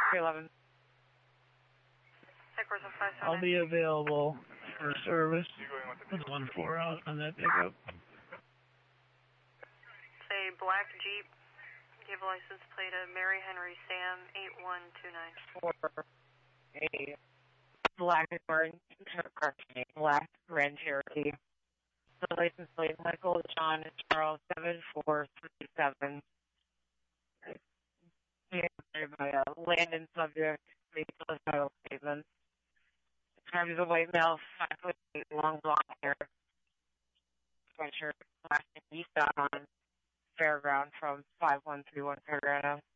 311. Headquarters on 579. I'll be available for service with 1-4 out on that pickup. Say black Jeep. Give license plate of Mary Henry Sam 8129. For a black Grand Cherokee. The license plate Michael John Charles 7437. By a Landon subject, vehicle title statement. Described as a white male, 5'8", long blonde hair, sweatshirt, flashing east on Fairground from 5131 Fairground.